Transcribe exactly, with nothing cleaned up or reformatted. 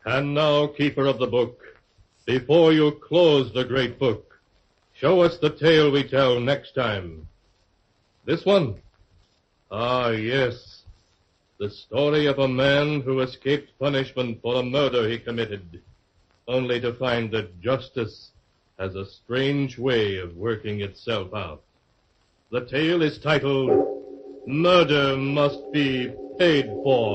And now, keeper of the book, before you close the great book, show us the tale we tell next time. This one? Ah, yes. The story of a man who escaped punishment for a murder he committed, only to find that justice has a strange way of working itself out. The tale is titled, Murder Must Be Paid For.